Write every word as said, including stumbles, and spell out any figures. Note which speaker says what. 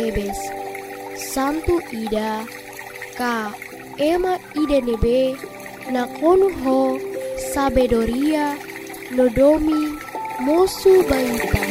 Speaker 1: Tebes, Santu Ida, Ka Ema Idenebe, Nakonuho, Sabedoria, Nodomi, Mosu Baita.